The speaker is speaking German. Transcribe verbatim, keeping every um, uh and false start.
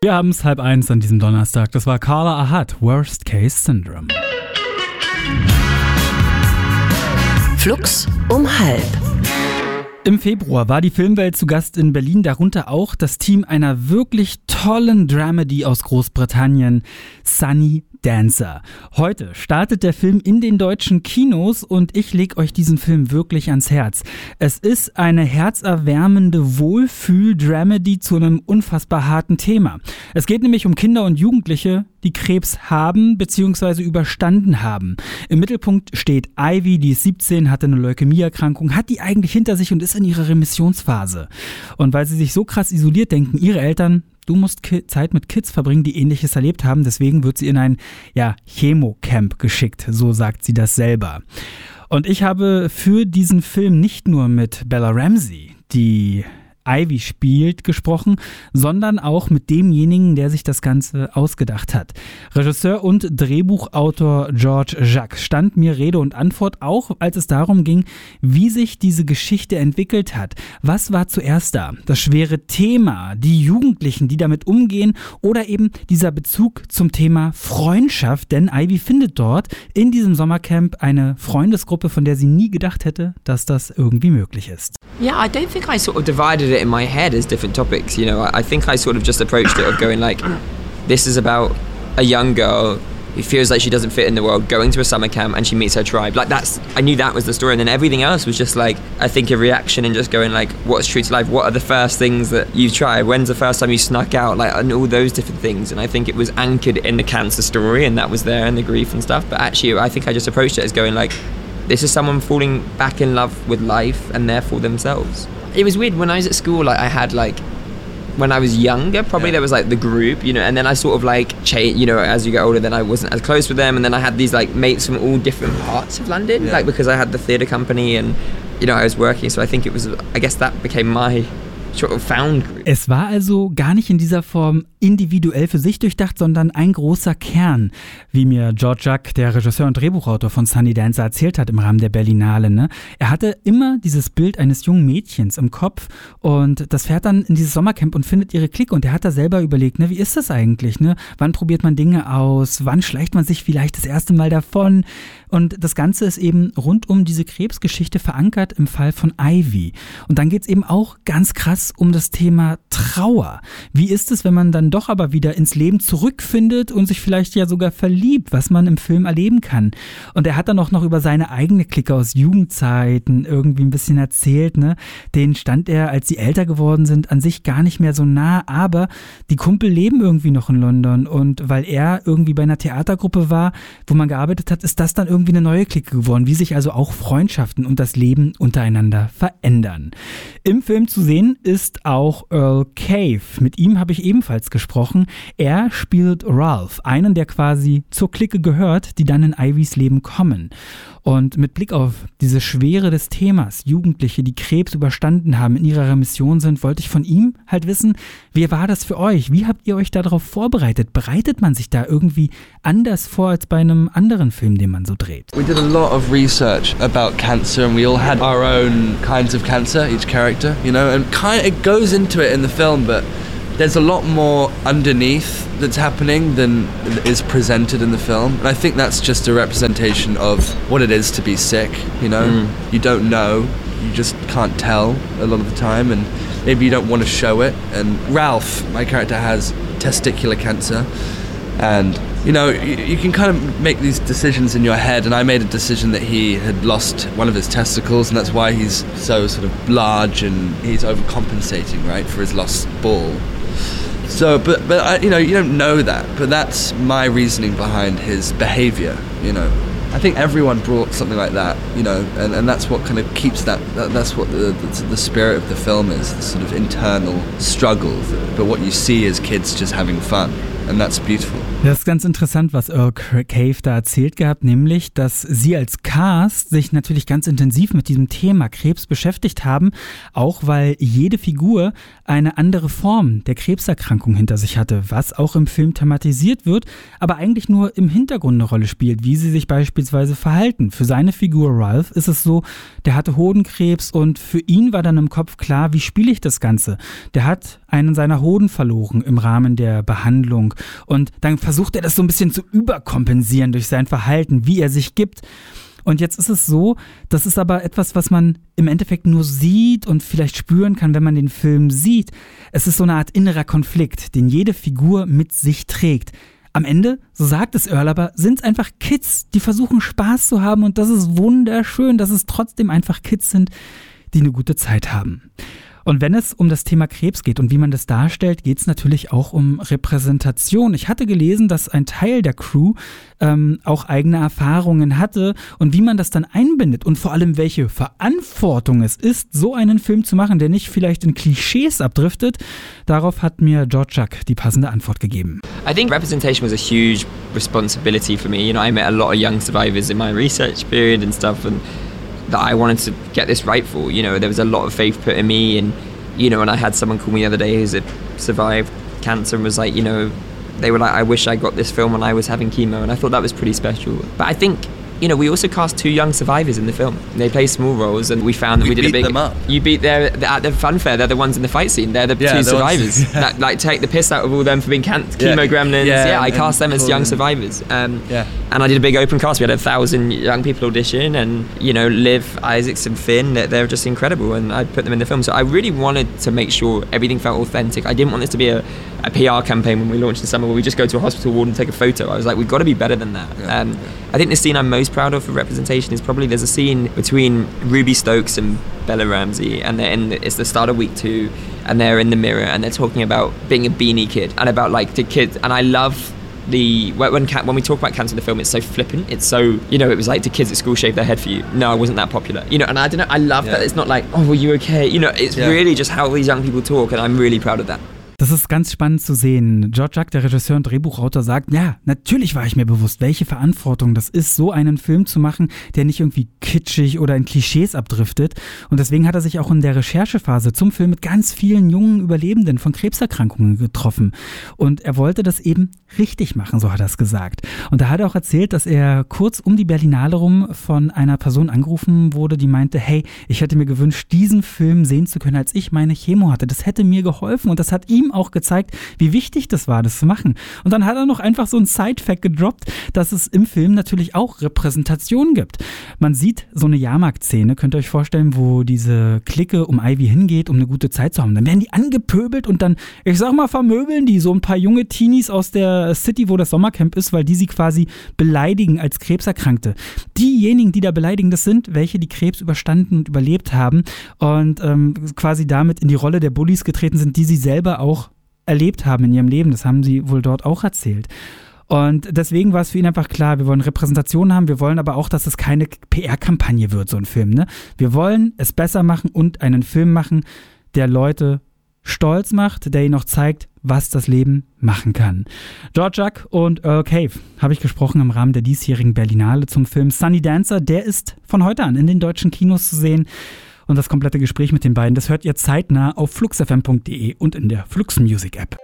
Wir haben es halb eins an diesem Donnerstag. Das war Carla Ahad, Worst Case Syndrome. Flux um halb. Im Februar war die Filmwelt zu Gast in Berlin, darunter auch das Team einer wirklich tollen Dramedy aus Großbritannien, Sunny Dancer. Heute startet der Film in den deutschen Kinos und ich lege euch diesen Film wirklich ans Herz. Es ist eine herzerwärmende Wohlfühl-Dramedy zu einem unfassbar harten Thema. Es geht nämlich um Kinder und Jugendliche, die Krebs haben bzw. überstanden haben. Im Mittelpunkt steht Ivy, die ist siebzehn, hatte eine Leukämieerkrankung, hat die eigentlich hinter sich und ist in ihrer Remissionsphase. Und weil sie sich so krass isoliert, denken ihre Eltern, du musst Ki- Zeit mit Kids verbringen, die Ähnliches erlebt haben. Deswegen wird sie in ein ja, Chemocamp geschickt, so sagt sie das selber. Und ich habe für diesen Film nicht nur mit Bella Ramsey, die Ivy spielt, gesprochen, sondern auch mit demjenigen, der sich das Ganze ausgedacht hat. Regisseur und Drehbuchautor George Jacques stand mir Rede und Antwort, auch als es darum ging, wie sich diese Geschichte entwickelt hat. Was war zuerst da? Das schwere Thema, die Jugendlichen, die damit umgehen oder eben dieser Bezug zum Thema Freundschaft, denn Ivy findet dort in diesem Sommercamp eine Freundesgruppe, von der sie nie gedacht hätte, dass das irgendwie möglich ist. Yeah, I don't think I sort of divided it in my head as different topics, you know. I, I think I sort of just approached it of going like, this is about a young girl who feels like she doesn't fit in the world, going to a summer camp and she meets her tribe. Like that's, I knew that was the story, and then everything else was just like, I think a reaction and just going like, what's true to life? What are the first things that you've tried? When's the first time you snuck out? Like, and all those different things. And I think it was anchored in the cancer story, and that was there, and the grief and stuff. But actually, I think I just approached it as going like, this is someone falling back in love with life and therefore themselves. It was weird when I was at school, like I had like, when I was younger, probably yeah. there was like the group, you know, and then I sort of like changed, you know, as you get older, then I wasn't as close with them. And then I had these like mates from all different parts of London, yeah. like because I had the theatre company and, you know, I was working. So I think it was, I guess that became my sort of found group. Es war also gar nicht in dieser Form individuell für sich durchdacht, sondern ein großer Kern, wie mir George Jacques, der Regisseur und Drehbuchautor von Sunny Dancer, erzählt hat im Rahmen der Berlinale. Ne? Er hatte immer dieses Bild eines jungen Mädchens im Kopf und das fährt dann in dieses Sommercamp und findet ihre Clique und er hat da selber überlegt, ne, wie ist das eigentlich? Ne? Wann probiert man Dinge aus? Wann schleicht man sich vielleicht das erste Mal davon? Und das Ganze ist eben rund um diese Krebsgeschichte verankert im Fall von Ivy. Und dann geht es eben auch ganz krass um das Thema Trauer. Wie ist es, wenn man dann doch aber wieder ins Leben zurückfindet und sich vielleicht ja sogar verliebt, was man im Film erleben kann? Und er hat dann auch noch über seine eigene Clique aus Jugendzeiten irgendwie ein bisschen erzählt, ne? Den stand er, als sie älter geworden sind, an sich gar nicht mehr so nah, aber die Kumpel leben irgendwie noch in London und weil er irgendwie bei einer Theatergruppe war, wo man gearbeitet hat, ist das dann irgendwie eine neue Clique geworden, wie sich also auch Freundschaften und das Leben untereinander verändern. Im Film zu sehen ist auch Earl Cave. Mit ihm habe ich ebenfalls gesprochen. Er spielt Ralph, einen, der quasi zur Clique gehört, die dann in Ivys Leben kommen. Und mit Blick auf diese Schwere des Themas, Jugendliche, die Krebs überstanden haben, in ihrer Remission sind, wollte ich von ihm halt wissen, wie war das für euch? Wie habt ihr euch darauf vorbereitet? Bereitet man sich da irgendwie anders vor als bei einem anderen Film, den man so dreht? We did a lot of research about cancer and we all had our own kinds of cancer, each character, you know, and kind of, it goes into it in the film, but there's a lot more underneath that's happening than is presented in the film. And I think that's just a representation of what it is to be sick, you know? Mm. You don't know, you just can't tell a lot of the time, and maybe you don't want to show it. And Ralph, my character, has testicular cancer. And, you know, you, you can kind of make these decisions in your head, and I made a decision that he had lost one of his testicles, and that's why he's so sort of large and he's overcompensating, right, for his lost ball. So, but, but I, you know, you don't know that, but that's my reasoning behind his behavior, you know. I think everyone brought something like that, you know, and, and that's what kind of keeps that, that that's what the, the the spirit of the film is, the sort of internal struggle, but what you see is kids just having fun. and that's beautiful. Das ist ganz interessant, was Earl Cave da erzählt gehabt, nämlich, dass sie als Cast sich natürlich ganz intensiv mit diesem Thema Krebs beschäftigt haben, auch weil jede Figur eine andere Form der Krebserkrankung hinter sich hatte, was auch im Film thematisiert wird, aber eigentlich nur im Hintergrund eine Rolle spielt, wie sie sich beispielsweise verhalten. Für seine Figur Ralph ist es so, der hatte Hodenkrebs und für ihn war dann im Kopf klar, wie spiele ich das Ganze? Der hat einen seiner Hoden verloren im Rahmen der Behandlung und dann versucht er das so ein bisschen zu überkompensieren durch sein Verhalten, wie er sich gibt. Und jetzt ist es so, das ist aber etwas, was man im Endeffekt nur sieht und vielleicht spüren kann, wenn man den Film sieht. Es ist so eine Art innerer Konflikt, den jede Figur mit sich trägt. Am Ende, so sagt es Earl, aber sind es einfach Kids, die versuchen Spaß zu haben und das ist wunderschön, dass es trotzdem einfach Kids sind, die eine gute Zeit haben. Und wenn es um das Thema Krebs geht und wie man das darstellt, geht es natürlich auch um Repräsentation. Ich hatte gelesen, dass ein Teil der Crew ähm, auch eigene Erfahrungen hatte und wie man das dann einbindet und vor allem welche Verantwortung es ist, so einen Film zu machen, der nicht vielleicht in Klischees abdriftet. Darauf hat mir George Jack die passende Antwort gegeben. I think representation was a huge responsibility for me. You know, I met a lot of young survivors in my research period and stuff, and that I wanted to get this right for. You know, there was a lot of faith put in me, and you know, and I had someone call me the other day who's survived cancer and was like, you know, they were like, I wish I got this film when I was having chemo, and I thought that was pretty special. But I think, you know, we also cast two young survivors in the film. They play small roles, and we found that we, we did beat a big. Them up. You beat their at the fun fair. They're the ones in the fight scene. They're the yeah, two the survivors ones, yeah. that like take the piss out of all them for being can- yeah. chemo gremlins. Yeah, Yeah, I and, cast them as young and, survivors. Um, yeah. And I did a big open cast. We had a thousand young people audition, and you know, Liv, Isaacs, and Finn. They're, they're just incredible, and I put them in the film. So I really wanted to make sure everything felt authentic. I didn't want this to be a, a P R campaign when we launched in summer where we just go to a hospital ward and take a photo. I was like, we've got to be better than that. Yeah, um, yeah. I think the scene I'm most proud of for representation is probably there's a scene between Ruby Stokes and Bella Ramsey, and they're in the, it's the start of week two, and they're in the mirror and they're talking about being a beanie kid and about like the kids. And I love the when when we talk about cancer in the film, it's so flippant. It's so, you know, it was like, do kids at school shave their head for you? No, I wasn't that popular. You know, and I don't know. I love yeah. that it's not like, oh, were you okay? You know, it's yeah. really just how these young people talk, and I'm really proud of that. Das ist ganz spannend zu sehen. George Jack, der Regisseur und Drehbuchautor, sagt, ja, natürlich war ich mir bewusst, welche Verantwortung das ist, so einen Film zu machen, der nicht irgendwie kitschig oder in Klischees abdriftet. Und deswegen hat er sich auch in der Recherchephase zum Film mit ganz vielen jungen Überlebenden von Krebserkrankungen getroffen. Und er wollte das eben richtig machen, so hat er es gesagt. Und da hat er auch erzählt, dass er kurz um die Berlinale rum von einer Person angerufen wurde, die meinte, hey, ich hätte mir gewünscht, diesen Film sehen zu können, als ich meine Chemo hatte. Das hätte mir geholfen und das hat ihm auch gezeigt, wie wichtig das war, das zu machen. Und dann hat er noch einfach so ein Side-Fact gedroppt, dass es im Film natürlich auch Repräsentation gibt. Man sieht so eine Jahrmarktszene, könnt ihr euch vorstellen, wo diese Clique um Ivy hingeht, um eine gute Zeit zu haben. Dann werden die angepöbelt und dann, ich sag mal, vermöbeln die so ein paar junge Teenies aus der City, wo das Sommercamp ist, weil die sie quasi beleidigen als Krebserkrankte. Diejenigen, die da beleidigen, das sind welche, die Krebs überstanden und überlebt haben und ähm, quasi damit in die Rolle der Bullies getreten sind, die sie selber auch erlebt haben in ihrem Leben. Das haben sie wohl dort auch erzählt. Und deswegen war es für ihn einfach klar, wir wollen Repräsentation haben, wir wollen aber auch, dass es keine P R-Kampagne wird, so ein Film. Ne? Wir wollen es besser machen und einen Film machen, der Leute stolz macht, der ihnen auch zeigt, was das Leben machen kann. George Jack und Earl Cave habe ich gesprochen im Rahmen der diesjährigen Berlinale zum Film Sunny Dancer. Der ist von heute an in den deutschen Kinos zu sehen. Und das komplette Gespräch mit den beiden, das hört ihr zeitnah auf flux f m punkt d e und in der Flux Music App.